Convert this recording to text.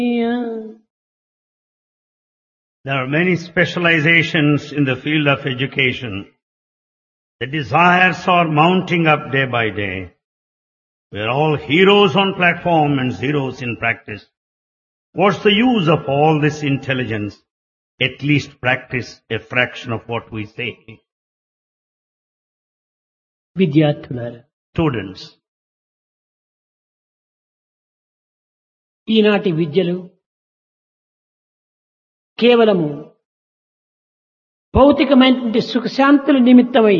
There are many specializations in the field of education. The desires are mounting up day by day. We are all heroes on platform and zeros in practice. What's the use of all this intelligence? At least practice a fraction of what we say. విద్యార్థులారా, Students, ఈనాటి విద్యలు కేవలము భౌతికమైనటువంటి సుఖశాంతుల నిమిత్తమై